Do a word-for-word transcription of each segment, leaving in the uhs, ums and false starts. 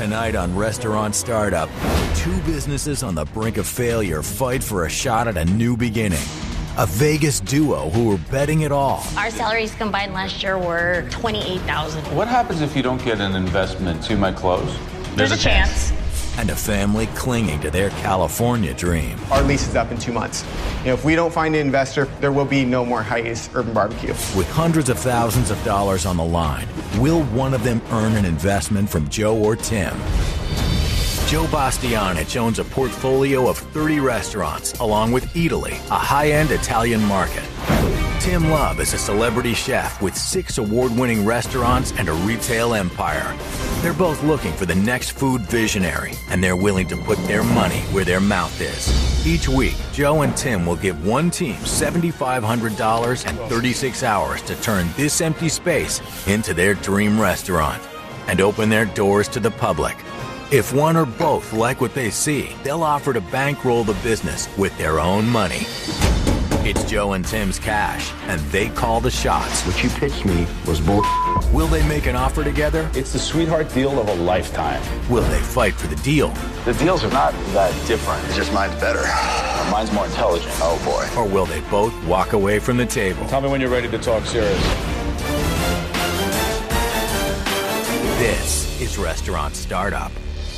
Tonight on Restaurant Startup, two businesses on the brink of failure fight for a shot at a new beginning. A Vegas duo who were betting it all. Our salaries combined last year were twenty-eight thousand dollars. What happens if you don't get an investment? You might close. There's, There's a, a chance. chance. And a family clinging to their California dream. Our lease is up in two months. You know, if we don't find an investor, there will be no more Hiatus Urban Barbecue. With hundreds of thousands of dollars on the line, will one of them earn an investment from Joe or Tim? Joe Bastianich owns a portfolio of thirty restaurants, along with Eataly, a high-end Italian market. Tim Love is a celebrity chef with six award-winning restaurants and a retail empire. They're both looking for the next food visionary, and they're willing to put their money where their mouth is. Each week, Joe and Tim will give one team seven thousand five hundred dollars and thirty-six hours to turn this empty space into their dream restaurant and open their doors to the public. If one or both like what they see, they'll offer to bankroll the business with their own money. It's Joe and Tim's cash, and they call the shots. What you pitched me was bull. Will they make an offer together? It's the sweetheart deal of a lifetime. Will they fight for the deal? The deals are not that different. It's just mine's better. Mine's more intelligent. Oh, boy. Or will they both walk away from the table? Tell me when you're ready to talk serious. This is Restaurant Startup.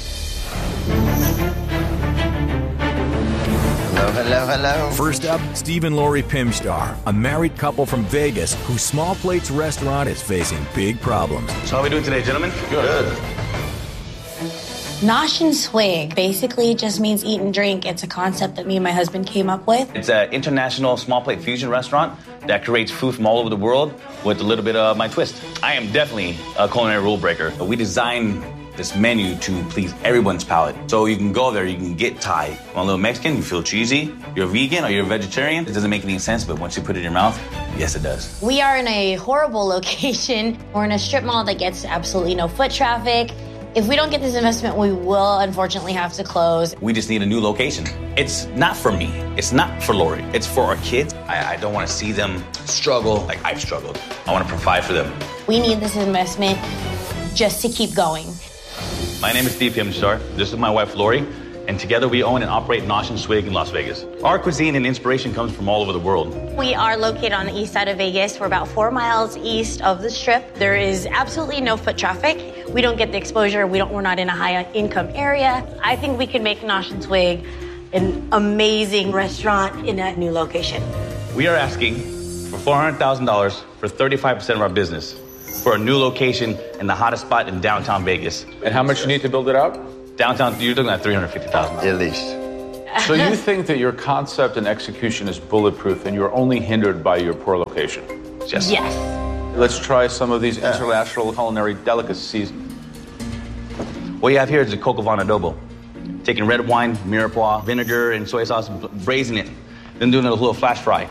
Hello, hello, hello. First up, Steve and Lori Pimstar, a married couple from Vegas whose Small Plates restaurant is facing big problems. So how are we doing today, gentlemen? Good. Nosh and Swig basically just means eat and drink. It's a concept that me and my husband came up with. It's an international small plate fusion restaurant that creates food from all over the world with a little bit of my twist. I am definitely a culinary rule breaker. We design this menu to please everyone's palate. So you can go there, you can get Thai. You want a little Mexican, you feel cheesy. You're a vegan or you're a vegetarian, it doesn't make any sense, but once you put it in your mouth, yes, it does. We are in a horrible location. We're in a strip mall that gets absolutely no foot traffic. If we don't get this investment, we will unfortunately have to close. We just need a new location. It's not for me. It's not for Lori. It's for our kids. I, I don't want to see them struggle like I've struggled. I want to provide for them. We need this investment just to keep going. My name is Steve Pimstar. This is my wife, Lori, and together we own and operate Nosh and Swig in Las Vegas. Our cuisine and inspiration comes from all over the world. We are located on the east side of Vegas. We're about four miles east of the Strip. There is absolutely no foot traffic. We don't get the exposure. We don't, we're not in a high-income area. I think we can make Nosh and Swig an amazing restaurant in a new location. We are asking for four hundred thousand dollars for thirty-five percent of our business for a new location in the hottest spot in downtown Vegas. And how much you need to build it out? Downtown, you're looking at three hundred fifty thousand dollars. At least. So you think that your concept and execution is bulletproof and you're only hindered by your poor location? Yes. Yes. Let's try some of these international culinary delicacies. What you have here is a coq au vin adobo. Taking red wine, mirepoix, vinegar, and soy sauce, braising it, then doing a little flash fry.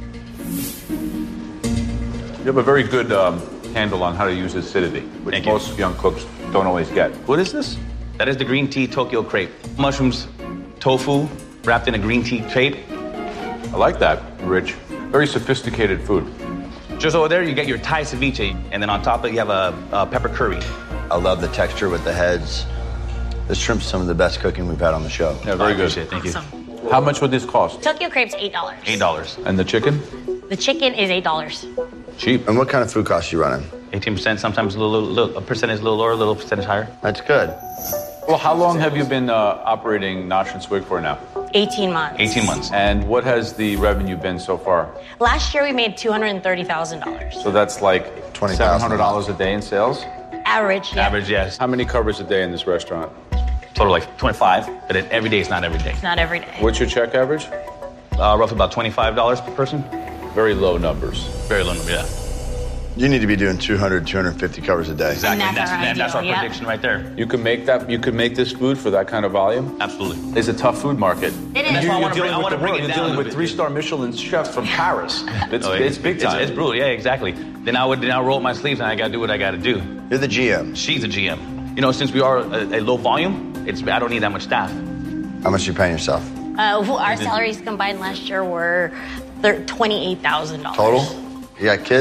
You have a very good um, handle on how to use acidity, which Thank you. most young cooks don't always get. What is this? That is the green tea Tokyo crepe. Mushrooms, tofu, wrapped in a green tea crepe. I like that, rich. Very sophisticated food. Just over there, you get your Thai ceviche, and then on top of it, you have a, a pepper curry. I love the texture with the heads. This shrimp's some of the best cooking we've had on the show. Yeah, very I good. appreciate it. Thank Awesome. you. How much would this cost? Tokyo crepe's eight dollars. Eight dollars. And the chicken? The chicken is eight dollars. Cheap. And what kind of food costs you running? Eighteen percent. Sometimes a little, little, a percentage a little lower, a little percentage higher. That's good. Well, how long have you been uh, operating Nosh and Swig for now? eighteen months. Eighteen months. And what has the revenue been so far? Last year we made two hundred thirty thousand dollars. So that's like twenty thousand seven hundred dollars a day in sales? Average. Yeah. Average, yes. How many covers a day in this restaurant? Total like twenty-five, but then every day is not every day. Not every day. What's your check average? Uh, roughly about twenty-five dollars per person. Very low numbers. Very low number, yeah. You need to be doing two hundred, two hundred fifty covers a day. Exactly. And that's That's, our and that's our ideal, yeah. prediction right there. You can make that. You can make this food for that kind of volume. Absolutely. It's a tough food market. It is. That's why I wanna You're bring- I dealing with wanna the bring world. it You're down a dealing little with bit. three-star Michelin chefs from Paris. It's, Oh, it's big time. It's, it's brutal, yeah, exactly. Then I would then I roll up my sleeves and I gotta do what I gotta do. You're the G M. She's a G M. You know, since we are a, a low volume, it's I don't need that much staff. How much are you paying yourself? Uh, our salaries combined last year were twenty-eight thousand dollars. Total? You got kids?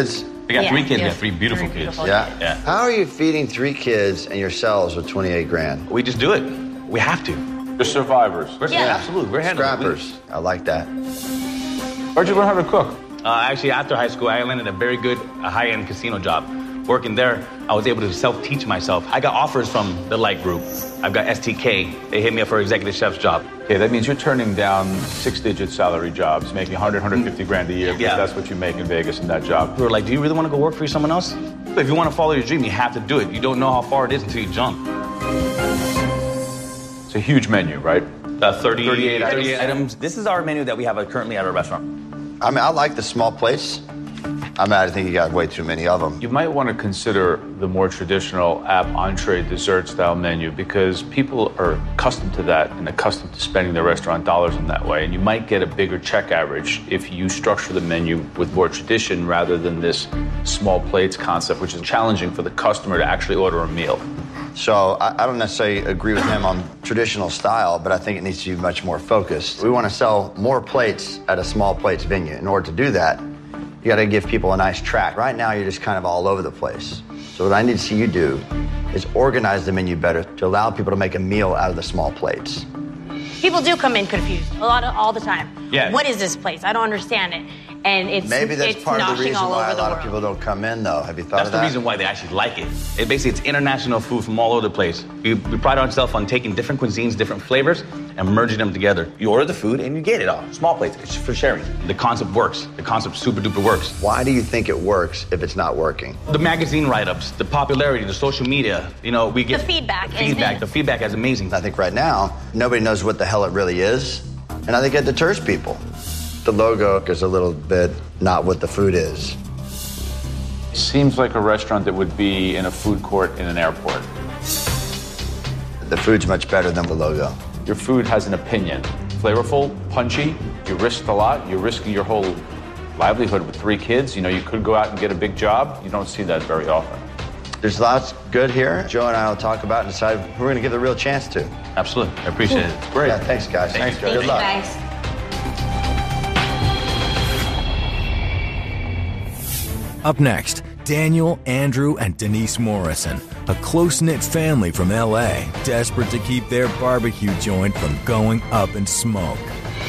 We got Yeah, three kids. yeah. We got three beautiful Three kids. beautiful Yeah. Yeah. How are you feeding three kids and yourselves with twenty-eight grand? We just do it. We have to. They're survivors. We're, Yeah. Absolutely. We're handling it. Scrappers. I like that. Where'd you learn how to cook? Uh, actually, after high school, I landed a very good uh, high-end casino job. Working there, I was able to self-teach myself. I got offers from the Light Group. I've got S T K. They hit me up for executive chef's job. Okay, that means you're turning down six-digit salary jobs, making one hundred, one hundred fifty grand a year, because Yeah. that's what you make in Vegas in that job. We were like, do you really want to go work for someone else? If you want to follow your dream, you have to do it. You don't know how far it is until you jump. It's a huge menu, right? Uh, thirty, thirty-eight items. thirty-eight items. This is our menu that we have uh, currently at our restaurant. I mean, I like the small plates. I mean, I think you got way too many of them. You might want to consider the more traditional app entree dessert style menu, because people are accustomed to that and accustomed to spending their restaurant dollars in that way. And you might get a bigger check average if you structure the menu with more tradition rather than this small plates concept, which is challenging for the customer to actually order a meal. So I, I don't necessarily agree with him on traditional style, but I think it needs to be much more focused. We want to sell more plates at a small plates venue. In order to do that, you got to give people a nice track. Right now, you're just kind of all over the place. So what I need to see you do is organize the menu better to allow people to make a meal out of the small plates. People do come in confused a lot of all the time. Yeah. What is this place? I don't understand it. And it's Maybe that's it's part of the noshing reason all why over a the lot of world. people don't come in, though. Have you thought That's of the that? reason why they actually like it. It basically, it's international food from all over the place. We, we pride ourselves on taking different cuisines, different flavors, and merging them together. You order the food and you get it all. Small plates, it's for sharing. The concept works. The concept super duper works. Why do you think it works if it's not working? The magazine write-ups, the popularity, the social media, you know, we get The feedback is Feedback. big. The feedback is amazing. I think right now, nobody knows what the hell it really is, and I think it deters people. The logo is a little bit not what the food is. Seems like a restaurant that would be in a food court in an airport. The food's much better than the logo. Your food has an opinion. Flavorful, punchy, you risked a lot. You're risking your whole livelihood with three kids. You know, you could go out and get a big job. You don't see that very often. There's lots good here. Joe and I will talk about and decide who we're going to give the real chance to. Absolutely. I appreciate it. Great. Yeah, thanks, guys. Thanks, Thank Good you, luck. guys. Up next, Daniel, Andrew, and Denise Morrison, a close-knit family from L A, desperate to keep their barbecue joint from going up in smoke.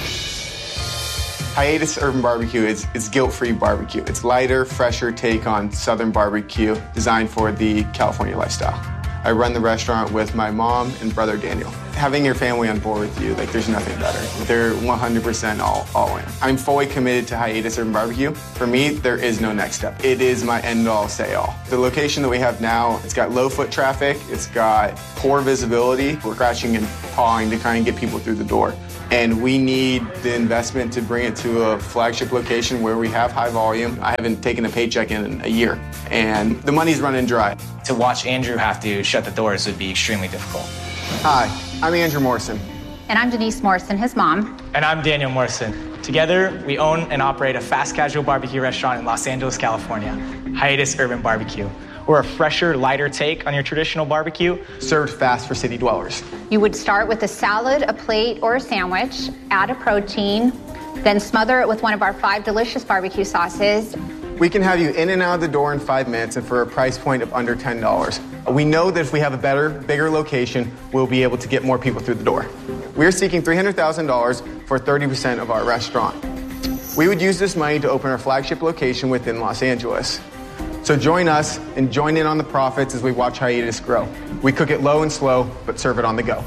Hiatus Urban Barbecue is, is guilt-free barbecue. It's lighter, fresher take on Southern barbecue designed for the California lifestyle. I run the restaurant with my mom and brother Daniel. Having your family on board with you, like there's nothing better. They're one hundred percent all, all in. I'm fully committed to Hiatus Urban Barbecue. For me, there is no next step. It is my end-all, say-all. The location that we have now, it's got low foot traffic, it's got poor visibility. We're scratching and pawing to kind of get people through the door. And we need the investment to bring it to a flagship location where we have high volume. I haven't taken a paycheck in a year, and the money's running dry. To watch Andrew have to shut the doors would be extremely difficult. Hi, I'm Andrew Morrison. And I'm Denise Morrison, his mom. And I'm Daniel Morrison. Together, we own and operate a fast casual barbecue restaurant in Los Angeles, California, Hiatus Urban Barbecue. We're a fresher, lighter take on your traditional barbecue. Served fast for city dwellers. You would start with a salad, a plate, or a sandwich, add a protein, then smother it with one of our five delicious barbecue sauces. We can have you in and out of the door in five minutes and for a price point of under ten dollars. We know that if we have a better, bigger location, we'll be able to get more people through the door. We're seeking three hundred thousand dollars for thirty percent of our restaurant. We would use this money to open our flagship location within Los Angeles. So join us and join in on the profits as we watch Hiatus grow. We cook it low and slow, but serve it on the go.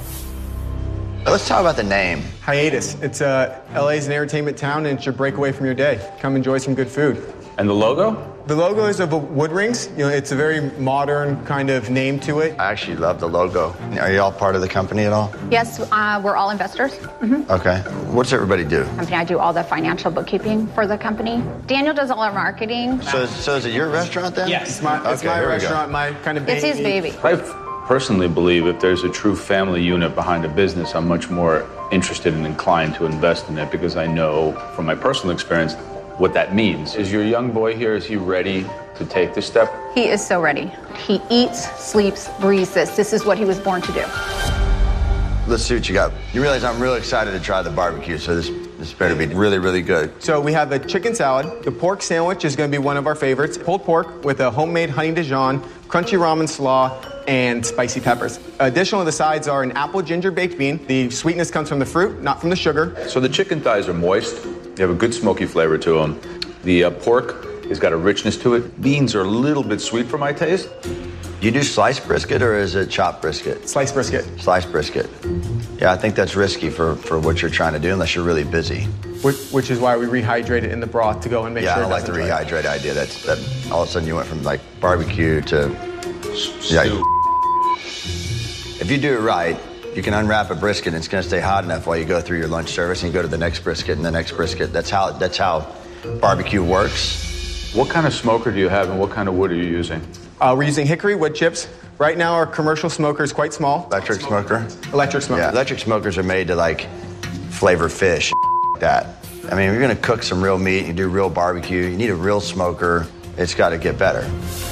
Let's talk about the name. Hiatus. It's uh, L A's an entertainment town, and it's your breakaway from your day. Come enjoy some good food. And the logo? The logo is of a wood rings. You know, it's a very modern kind of name to it. I actually love the logo. Are you all part of the company at all? Yes, uh, we're all investors. Mm-hmm. Okay. What's everybody do? Company, I do all the financial bookkeeping for the company. Daniel does all our marketing. So, so is it your restaurant then? Yes. It's my, it's Okay, my here we go. restaurant, my kind of It's his baby. I personally believe if there's a true family unit behind a business, I'm much more interested and inclined to invest in it because I know from my personal experience what that means. Is your young boy here, is he ready to take this step? He is so ready. He eats, sleeps, breathes this. This is what he was born to do. Let's see what you got. You realize I'm really excited to try the barbecue, so this This better be really, really good. So we have the chicken salad. The pork sandwich is going to be one of our favorites. Pulled pork with a homemade honey Dijon, crunchy ramen slaw, and spicy peppers. Additional to the sides are an apple ginger baked bean. The sweetness comes from the fruit, not from the sugar. So the chicken thighs are moist. They have a good smoky flavor to them. The uh, pork has got a richness to it. Beans are a little bit sweet for my taste. You do sliced brisket or is it chopped brisket? Sliced brisket. Sliced brisket. Yeah, I think that's risky for, for what you're trying to do unless you're really busy. Which, which is why we rehydrate it in the broth to go and make yeah, sure I it don't like the doesn't dry. rehydrate idea. That's, that all of a sudden you went from like barbecue to... Yeah. If you do it right, you can unwrap a brisket and it's going to stay hot enough while you go through your lunch service and you go to the next brisket and the next brisket. That's how, that's how barbecue works. What kind of smoker do you have and what kind of wood are you using? Uh, we're using hickory wood chips. Right now, our commercial smoker is quite small. Electric smoker? Electric smoker. Yeah, electric smokers are made to, like, flavor fish, like that. I mean, if you're going to cook some real meat, you do real barbecue, you need a real smoker. It's got to get better.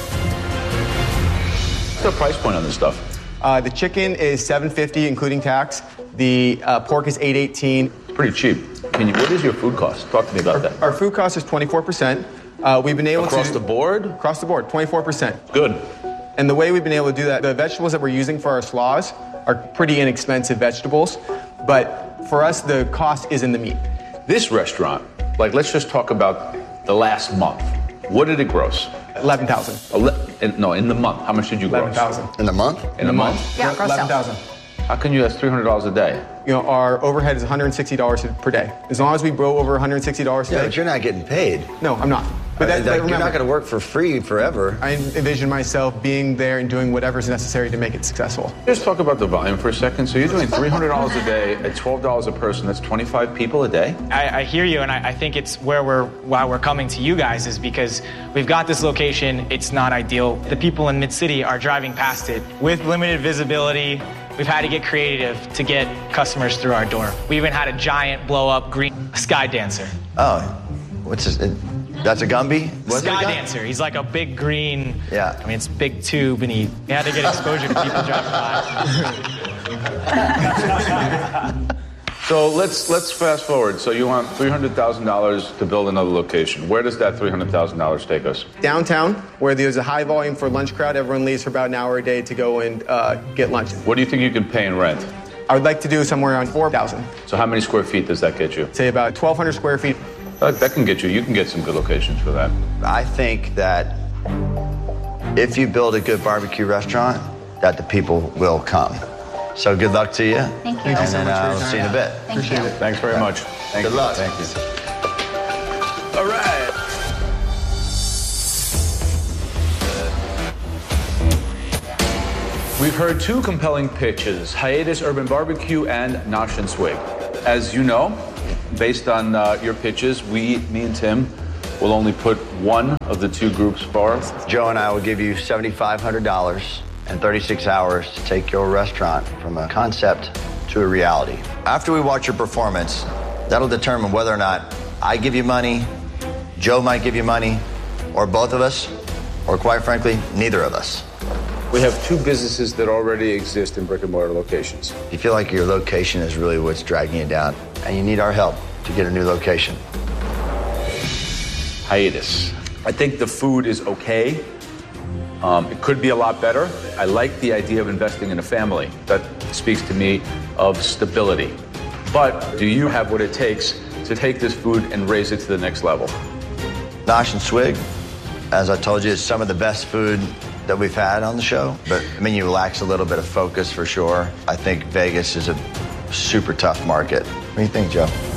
What's the price point on this stuff? Uh, the chicken is seven fifty, including tax. The uh, pork is eight eighteen. Pretty cheap. Can you, what is your food cost? Talk to me about our, that. Our food cost is twenty-four percent. Uh, we've been able Across to... the board? Across the board, twenty-four percent. Good. And the way we've been able to do that, the vegetables that we're using for our slaws are pretty inexpensive vegetables, but for us, the cost is in the meat. This restaurant, like, let's just talk about the last month. What did it gross? eleven thousand. Ele- no, in the month. How much did you gross? eleven thousand. In the month? In, in a month? month? Yeah, gross eleven thousand. How can you, that's three hundred dollars a day? You know, our overhead is one hundred sixty dollars per day. As long as we grow over one hundred sixty dollars a Yeah, day. but you're not getting paid. No, I'm not. But, that, like, but you're remember, not going to work for free forever. I envision myself being there and doing whatever is necessary to make it successful. Just talk about the volume for a second. So you're doing three hundred dollars a day at twelve dollars a person. That's twenty-five people a day? I, I hear you, and I, I think it's where we're, why we're coming to you guys is because we've got this location. It's not ideal. The people in Mid-City are driving past it with limited visibility. We've had to get creative to get customers through our door. We even had a giant blow-up green sky dancer. Oh, what's this? It, that's a Gumby? Was Sky it a Gumby? dancer. He's like a big green. Yeah. I mean, it's a big tube, and he, he had to get exposure to people driving by. So let's let's fast forward. So you want three hundred thousand dollars to build another location. Where does that three hundred thousand dollars take us? Downtown, where there's a high volume for lunch crowd, everyone leaves for about an hour a day to go and uh, get lunch. What do you think you can pay in rent? I would like to do somewhere around four thousand. So how many square feet does that get you? Say about twelve hundred square feet. That, that can get you. You can get some good locations for that. I think that if you build a good barbecue restaurant, that the people will come. So good luck to you. Thank you. And Thank you so then much uh, for we'll your see you in a bit. Thank Appreciate you. It. Thanks very much. Thank good you. luck. Thank you. All right. We've heard two compelling pitches, Hiatus Urban Barbecue and Nosh and Swig. As you know, based on uh, your pitches, we, me and Tim, will only put one of the two groups forward. Joe and I will give you seventy-five hundred dollars and thirty-six hours to take your restaurant from a concept to a reality. After we watch your performance, that'll determine whether or not I give you money, Joe might give you money, or both of us, or quite frankly, neither of us. We have two businesses that already exist in brick and mortar locations. If you feel like your location is really what's dragging you down, and you need our help to get a new location. Hiatus. I think the food is okay. Um, it could be a lot better. I like the idea of investing in a family. That speaks to me of stability. But do you have what it takes to take this food and raise it to the next level? Nosh and Swig, as I told you, it's some of the best food that we've had on the show, but the menu lacks a little bit of focus for sure. I think Vegas is a super tough market. What do you think, Joe?